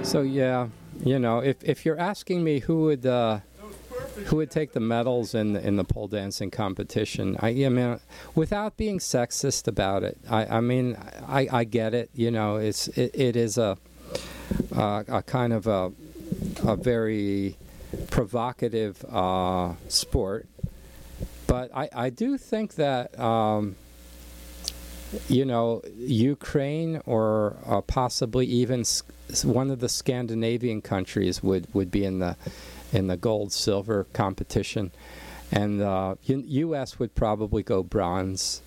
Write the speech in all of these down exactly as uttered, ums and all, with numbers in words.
So yeah, you know, if if you're asking me who would uh, who would take the medals in the, in the pole dancing competition, I, I mean, without being sexist about it, I, I mean, I, I get it. You know, it's it, it is a, a a kind of a a very provocative uh, sport, but I I do think that. Um, You know, Ukraine or uh, possibly even s- one of the Scandinavian countries would, would be in the in the gold silver competition, and uh, U- U.S. would probably go bronze.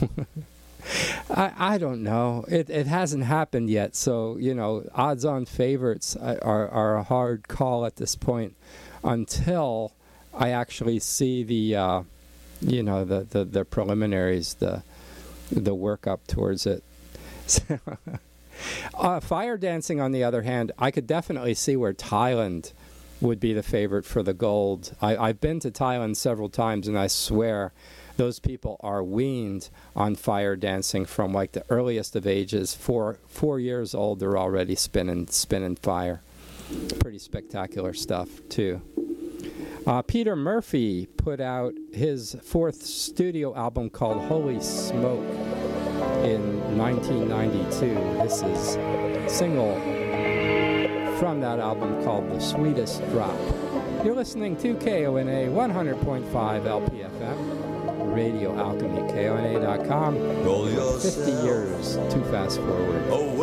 I I don't know. It it hasn't happened yet, so you know, odds-on favorites are are a hard call at this point, until I actually see the uh, you know the, the, the preliminaries, the the work up towards it. uh, fire dancing, on the other hand, I could definitely see where Thailand would be the favorite for the gold. I, I've been to Thailand several times, and I swear those people are weaned on fire dancing from like the earliest of ages. Four four years old, they're already spinning spinning fire. Pretty spectacular stuff too. Uh, Peter Murphy put out his fourth studio album called Holy Smoke in nineteen ninety-two. This is a single from that album called The Sweetest Drop. You're listening to K O N A one hundred point five L P F M, Radio Alchemy, K O N A dot com. fifty years to fast forward.